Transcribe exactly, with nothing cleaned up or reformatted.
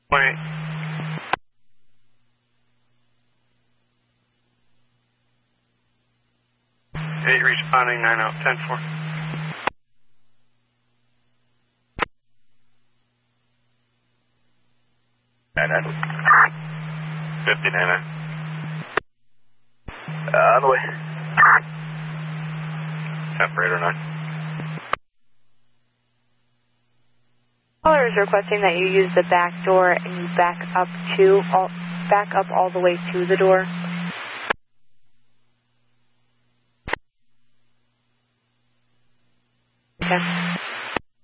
Wait. eight responding, nine out, ten four. nine nine. fifty-nine nine. Uh, on the way. Temperature nine. Caller is requesting that you use the back door and you back up to all, back up all the way to the door. Okay.